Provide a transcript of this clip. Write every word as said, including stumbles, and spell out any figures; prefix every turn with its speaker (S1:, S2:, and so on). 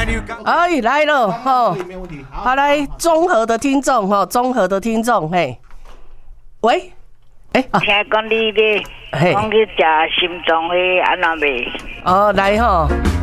S1: 哎，来了哈，好来，综合的听众哈，综合的听众嘿，喂，哎、欸，
S2: 听讲你咧，讲去食心脏迄安那袂？
S1: 哦，来哈，